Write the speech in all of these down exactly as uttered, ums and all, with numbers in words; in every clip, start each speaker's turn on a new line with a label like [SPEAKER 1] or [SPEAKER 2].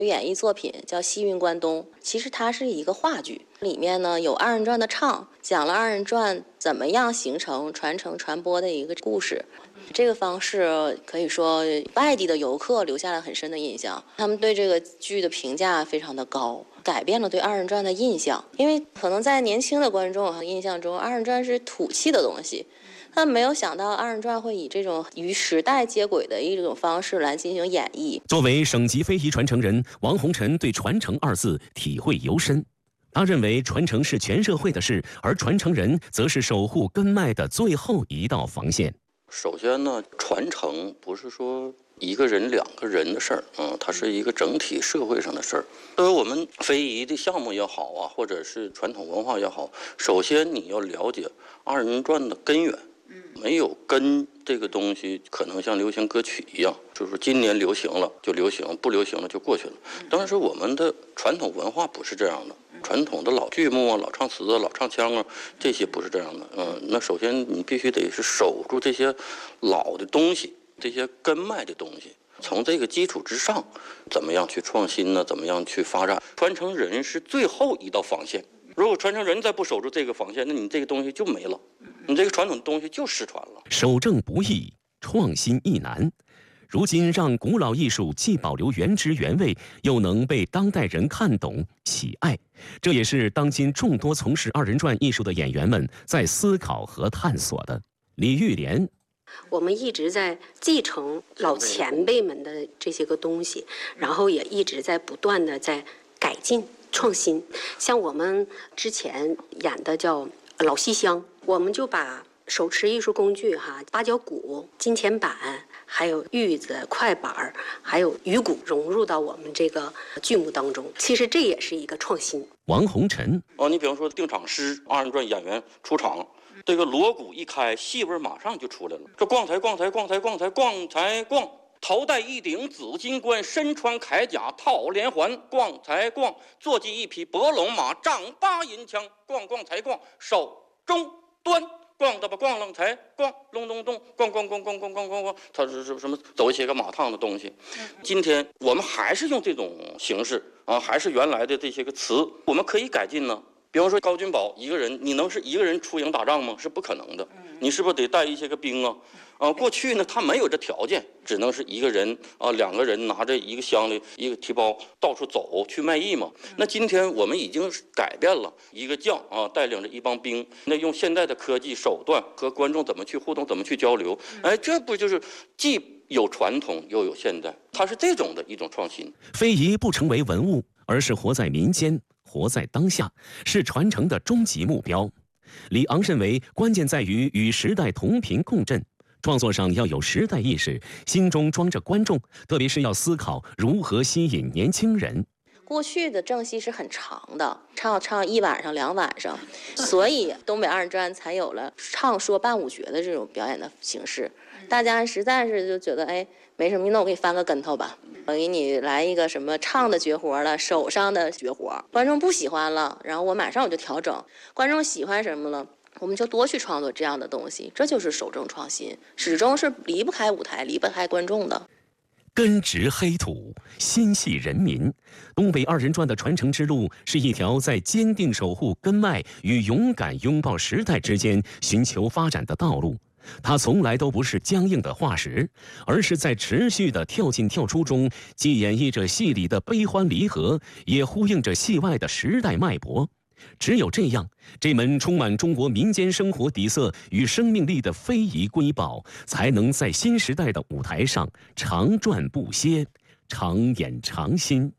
[SPEAKER 1] 演绎作品叫《西云关东》，其实它是一个话剧，里面呢有二人转的唱，讲了二人转怎么样形成、传承、传播的一个故事。这个方式可以说外地的游客留下了很深的印象，他们对这个剧的评价非常的高，改变了对二人转的印象。因为可能在年轻的观众印象中，二人转是土气的东西，但没有想到二人转会以这种与时代接轨的一种方式来进行演绎。
[SPEAKER 2] 作为省级非遗传承人，王红尘对传承二字体会尤深。他认为传承是全社会的事，而传承人则是守护根脉的最后一道防线。
[SPEAKER 3] 首先呢，传承不是说一个人两个人的事儿，嗯，它是一个整体社会上的事儿。作为我们非遗的项目也好啊，或者是传统文化也好，首先你要了解二人转的根源。没有根这个东西，可能像流行歌曲一样，就是今年流行了就流行，不流行了就过去了。当时我们的传统文化不是这样的，传统的老剧目啊、老唱词啊、老唱腔啊，这些不是这样的。嗯，那首先你必须得是守住这些老的东西，这些根脉的东西。从这个基础之上，怎么样去创新呢？怎么样去发展？传承人是最后一道防线。如果传承人再不守住这个防线，那你这个东西就没了，你这个传统的东西就失传了。
[SPEAKER 2] 守正不易，创新亦难。如今让古老艺术既保留原汁原味，又能被当代人看懂喜爱，这也是当今众多从事二人转艺术的演员们在思考和探索的。李玉莲，
[SPEAKER 4] 我们一直在继承老前辈们的这些个东西，然后也一直在不断的在改进创新。像我们之前演的叫老戏香，我们就把手持艺术工具哈，八角鼓、金钱板，还有玉子、快板，还有鱼鼓融入到我们这个剧目当中。其实这也是一个创新。
[SPEAKER 2] 王红尘，
[SPEAKER 3] 哦，你比方说定场诗，二人转演员出场，这个锣鼓一开，戏味马上就出来了。这逛才逛才逛才逛才逛才逛。头戴一顶紫金冠，身穿铠甲套连环，逛才逛；坐骑一匹伯龙马，丈八银枪，逛逛才逛；手中端，逛的吧逛楞才逛，隆咚咚，逛逛逛逛逛逛逛逛，它是什么走一些个马趟的东西。今天我们还是用这种形式啊，还是原来的这些个词，我们可以改进呢。比方说高君宝一个人，你能是一个人出营打仗吗？是不可能的。你是不是得带一些个兵啊？啊，过去呢，他没有这条件，只能是一个人啊，两个人拿着一个箱里一个提包到处走去卖艺嘛。那今天我们已经改变了，一个将啊带领着一帮兵，那用现代的科技手段和观众怎么去互动，怎么去交流？哎，这不就是既有传统又有现代？它是这种的一种创新。
[SPEAKER 2] 非遗不成为文物，而是活在民间，活在当下，是传承的终极目标。李昂认为，关键在于与时代同频共振。创作上要有时代意识，心中装着观众，特别是要思考如何吸引年轻人。
[SPEAKER 1] 过去的正戏是很长的，唱唱一晚上两晚上，所以东北二人转才有了唱说伴舞绝的这种表演的形式。大家实在是就觉得哎没什么，那我给你翻个跟头吧，我给你来一个什么唱的绝活了，手上的绝活，观众不喜欢了，然后我马上我就调整，观众喜欢什么了，我们就多去创作这样的东西，这就是守正创新，始终是离不开舞台，离不开观众的。
[SPEAKER 2] 根植黑土，心系人民。东北二人转的传承之路是一条在坚定守护根脉与勇敢拥抱时代之间寻求发展的道路。它从来都不是僵硬的化石，而是在持续的跳进跳出中，既演绎着戏里的悲欢离合，也呼应着戏外的时代脉搏。只有这样，这门充满中国民间生活底色与生命力的非遗瑰宝，才能在新时代的舞台上长转不歇，常演常新。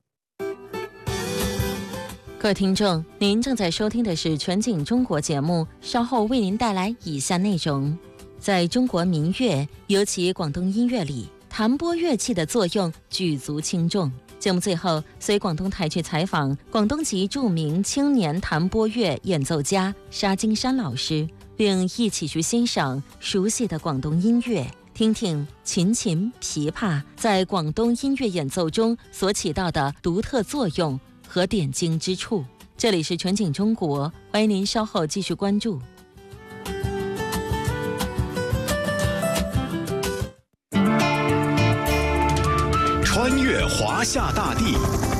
[SPEAKER 5] 各位听众，您正在收听的是全景中国节目，稍后为您带来以下内容。在中国民乐，尤其广东音乐里，弹拨乐器的作用举足轻重。节目最后，随广东台去采访广东籍著名青年弹拨乐演奏家沙金山老师，并一起去欣赏熟悉的广东音乐，听听琴琴、琵琶在广东音乐演奏中所起到的独特作用和点睛之处。这里是全景中国，欢迎您稍后继续关注。
[SPEAKER 6] 穿越华夏大地，